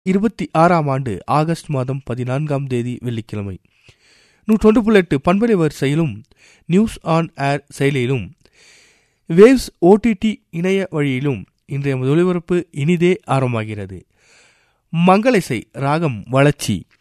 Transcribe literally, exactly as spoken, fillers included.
இருபத்தி ஆறாம் ஆண்டு ஆகஸ்ட் மாதம் பதினான்காம் தேதி வெள்ளிக்கிழமை. நூற்றொன்று புள்ளி எட்டு பண்பலை வரிசையிலும் நியூஸ் ஆன் ஏர் செயலியிலும் வேவ்ஸ் ஓடிடி இணைய வழியிலும் இன்றைய ஒலிபரப்பு இனிதே ஆரம்பமாகிறது. மங்கள இசை ராகம் வளர்ச்சி.